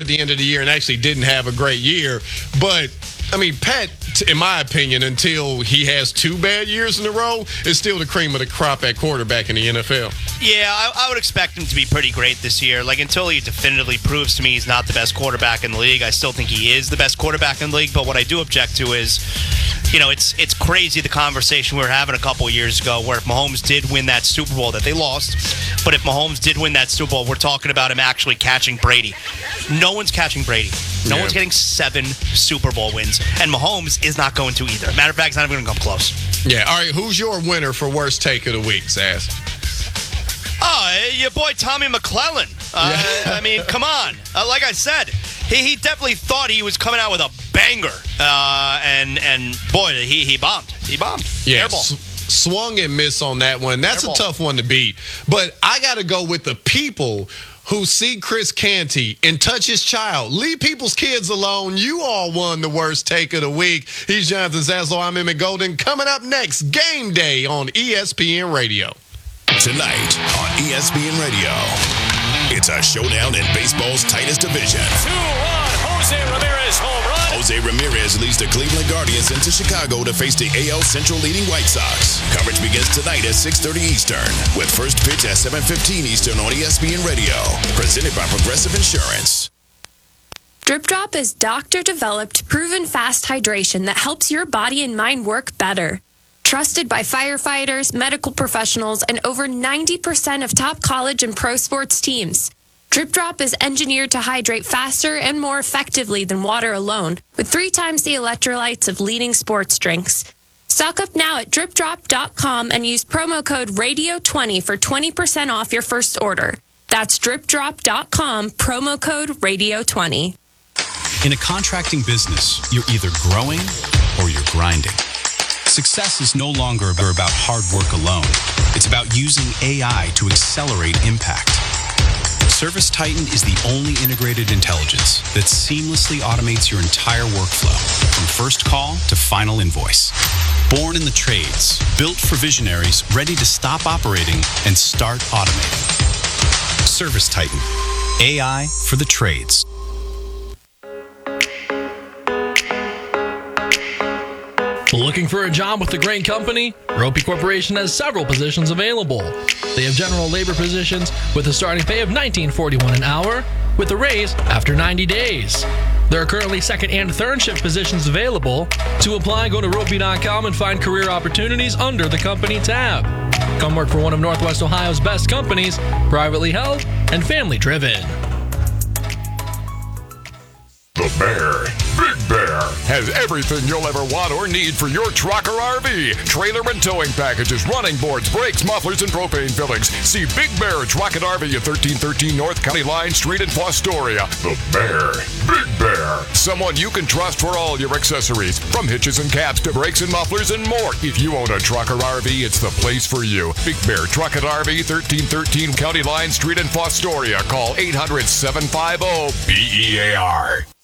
the end of the year and actually didn't have a great year. But, I mean, Pat, in my opinion, until he has 2 bad years in a row, is still the cream of the crop at quarterback in the NFL. Yeah, I would expect him to be pretty great this year. Like, until he definitively proves to me he's not the best quarterback in the league, I still think he is the best quarterback in the league. But what I do object to is, you know, it's crazy the conversation we were having a couple of years ago where if Mahomes did win that Super Bowl that they lost, but if Mahomes did win that Super Bowl, we're talking about him actually catching Brady. No one's catching Brady. No one's getting 7 Super Bowl wins. And Mahomes is not going to either. Matter of fact, he's not even going to come close. Yeah, all right, who's your winner for worst take of the week, Sass? Oh, your boy Tommy McClellan. I mean, come on. Like I said, he definitely thought he was coming out with a banger. And boy, he bombed. He bombed. Yeah, Airball. Swung and missed on that one. That's a tough one to beat. But I got to go with the people who see Chris Canty and touch his child. Leave people's kids alone. You all won the worst take of the week. He's Jonathan Zaslow. I'm Emmett Golden. Coming up next, Game Day on ESPN Radio. Tonight on ESPN Radio, it's a showdown in baseball's tightest division. 2-1, Jose Ramirez home run. Jose Ramirez leads the Cleveland Guardians into Chicago to face the AL Central leading White Sox. Coverage begins tonight at 6:30 Eastern, with first pitch at 7:15 Eastern on ESPN Radio. Presented by Progressive Insurance. Drip Drop is doctor-developed, proven fast hydration that helps your body and mind work better. Trusted by firefighters, medical professionals, and over 90% of top college and pro sports teams. Drip Drop is engineered to hydrate faster and more effectively than water alone, with 3 times the electrolytes of leading sports drinks. Stock up now at dripdrop.com and use promo code RADIO20 for 20% off your first order. That's dripdrop.com, promo code RADIO20. In a contracting business, you're either growing or you're grinding. Success is no longer about hard work alone. It's about using AI to accelerate impact. ServiceTitan is the only integrated intelligence that seamlessly automates your entire workflow, from first call to final invoice. Born in the trades, built for visionaries ready to stop operating and start automating. ServiceTitan, AI for the trades. Looking for a job with a great company? Ropey Corporation has several positions available. They have general labor positions with a starting pay of $19.41 an hour, with a raise after 90 days. There are currently second and third shift positions available. To apply, go to ropey.com and find career opportunities under the company tab. Come work for one of Northwest Ohio's best companies, privately held and family driven. The Bear, Big Bear, has everything you'll ever want or need for your truck or RV. Trailer and towing packages, running boards, brakes, mufflers, and propane fillings. See Big Bear Truck and RV at 1313 North County Line Street in Fostoria. The Bear, Big Bear, someone you can trust for all your accessories, from hitches and caps to brakes and mufflers and more. If you own a truck or RV, it's the place for you. Big Bear Truck and RV, 1313 County Line Street in Fostoria. Call 800-750-BEAR.